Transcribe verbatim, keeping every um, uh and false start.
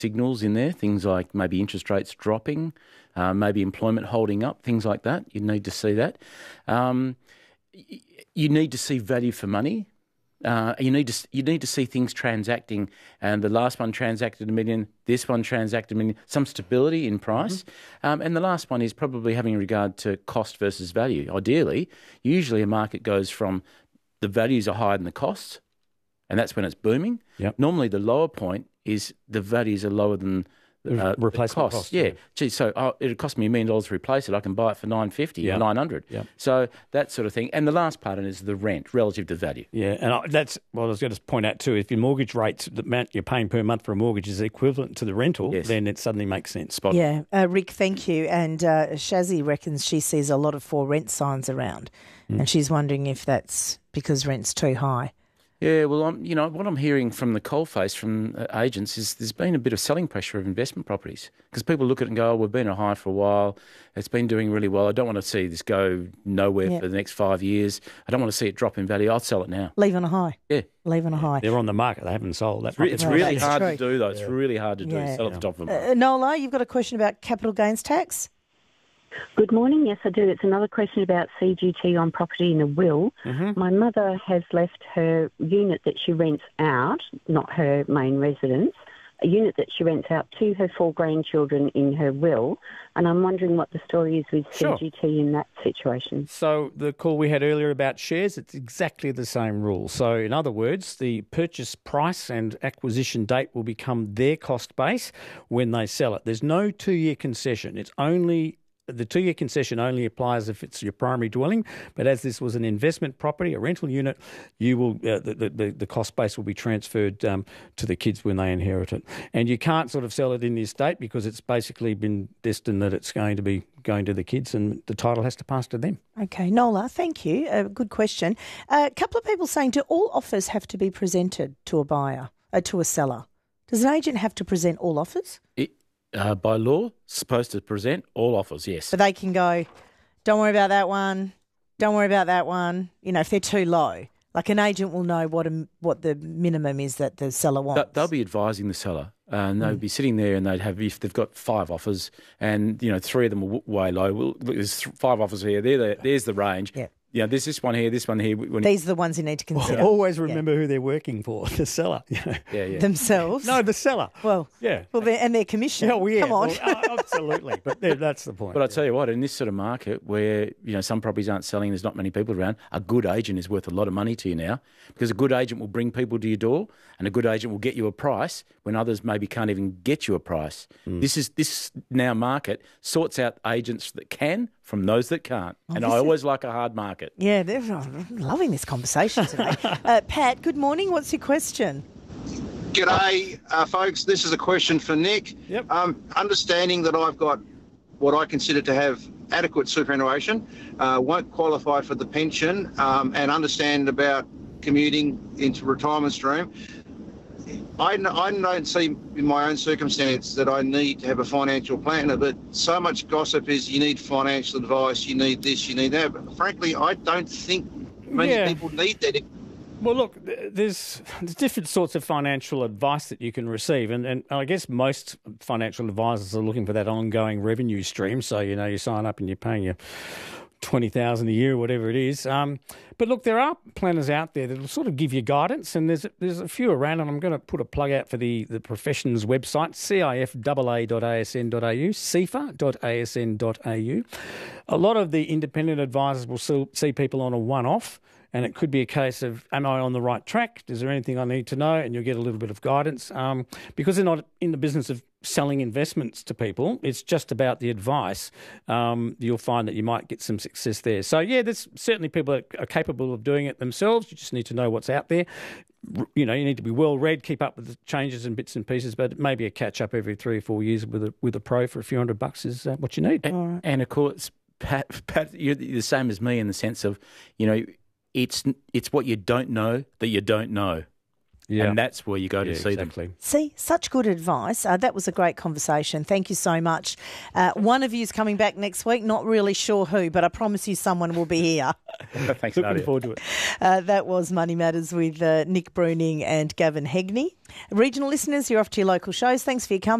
signals in there, things like maybe interest rates dropping, uh, maybe employment holding up, things like that. You need to see that. Um, you need to see value for money. Uh, you need to you need to see things transacting, and the last one transacted a million, this one transacted a million, some stability in price, mm-hmm. um, and the last one is probably having regard to cost versus value. Ideally, usually a market goes from the values are higher than the costs, and that's when it's booming. Yep. Normally, the lower point is the values are lower than Uh, replacement cost. cost. Yeah. yeah. Gee, so oh, it cost me a million dollars to replace it. I can buy it for nine fifty Yep. or nine hundred. Yep. So that sort of thing. And the last part is the rent relative to value. Yeah, and I, that's what I was going to point out too. If your mortgage rates, the amount you're paying per month for a mortgage is equivalent to the rental, Yes. then it suddenly makes sense. Spot. Yeah, uh, Rick, thank you. And uh, Shazzy reckons she sees a lot of for rent signs around, mm. and she's wondering if that's because rent's too high. Yeah, well, I'm, you know, what I'm hearing from the coalface from uh, agents is there's been a bit of selling pressure of investment properties because people look at it and go, oh, we've been at a high for a while. It's been doing really well. I don't want to see this go nowhere Yep. for the next five years. I don't want to see it drop in value. I'll sell it now. Leave on a high. Yeah. Leave on a high. They're on the market. They haven't sold. That's It's Right, really that's hard true. to do, though. It's Yeah. really hard to do. Yeah. Sell at the top of the market. Uh, Nola, you've got a question about capital gains tax? Good morning. Yes, I do. It's another question about C G T on property in a will. Mm-hmm. My mother has left her unit that she rents out, not her main residence, a unit that she rents out to her four grandchildren in her will, and I'm wondering what the story is with Sure. C G T in that situation. So the call we had earlier about shares, it's exactly the same rule. So in other words, the purchase price and acquisition date will become their cost base when they sell it. There's no two-year concession. It's only The two-year concession only applies if it's your primary dwelling, but as this was an investment property, a rental unit, you will uh, the, the the cost base will be transferred um, to the kids when they inherit it, and you can't sort of sell it in the estate because it's basically been destined that it's going to be going to the kids, and the title has to pass to them. Okay, Nola, thank you. A good question. Uh, a couple of people saying, do all offers have to be presented to a buyer, uh, to a seller? Does an agent have to present all offers? It, uh, by law, supposed to present all offers, yes. But they can go, don't worry about that one, don't worry about that one, you know, if they're too low. Like an agent will know what a, what the minimum is that the seller wants. They'll be advising the seller, and they'd Mm. be sitting there, and they'd have, if they've got five offers, and you know three of them are w- way low. Well, look, there's th- five offers here. There, the, there's the range. Yeah. You know, there's this one here, this one here. When, These are the ones you need to consider. Always remember who they're working for, the seller. yeah, yeah. Themselves. No, the seller. Well, Yeah. well, they're, and their commission. Oh, well, yeah. Come on. Well, uh, absolutely. But there- that's the point. But I tell you what, in this sort of market where you know some properties aren't selling, there's not many people around. A good agent is worth a lot of money to you now, because a good agent will bring people to your door, and a good agent will get you a price when others maybe can't even get you a price. Mm. This is this now market sorts out agents that can from those that can't, and I this is- always like a hard market. Yeah, they're I'm loving this conversation today. uh, Pat, good morning. What's your question? G'day, uh, folks. This is a question for Nick. Yep. Um, understanding that I've got what I consider to have adequate superannuation, uh, won't qualify for the pension, um, and understand about commuting into retirement stream. I, n- I don't see in my own circumstance that I need to have a financial planner, but so much gossip is you need financial advice, you need this, you need that. But frankly, I don't think many Yeah. people need that. Well, look, th- there's, there's different sorts of financial advice that you can receive, and, and I guess most financial advisors are looking for that ongoing revenue stream. So, you know, you sign up and you're paying your twenty thousand dollars a year, whatever it is. Um, but look, there are planners out there that will sort of give you guidance, and there's there's a few around, and I'm going to put a plug out for the, the professions website, c i f a a dot a s n dot a u, c i f a dot a s n dot a u. A lot of the independent advisors will still see people on a one-off, and it could be a case of, am I on the right track? Is there anything I need to know? And you'll get a little bit of guidance. Um, because they're not in the business of selling investments to people, it's just about the advice. Um, you'll find that you might get some success there. So, yeah, there's certainly people that are capable of doing it themselves. You just need to know what's out there. You know, you need to be well-read, keep up with the changes and bits and pieces, but maybe a catch-up every three or four years with a, with a pro for a few hundred bucks is uh, what you need. And, and of course, Pat, Pat, you're the same as me in the sense of, you know, It's it's what you don't know that you don't know. Yeah. And that's where you go to Yeah, see exactly. them. See, such good advice. Uh, that was a great conversation. Thank you so much. Uh, one of you is coming back next week. Not really sure who, but I promise you someone will be here. Thanks, Looking Nadia. forward to it. Uh, that was Money Matters with uh, Nick Bruning and Gavin Hegney. Regional listeners, you're off to your local shows. Thanks for your company.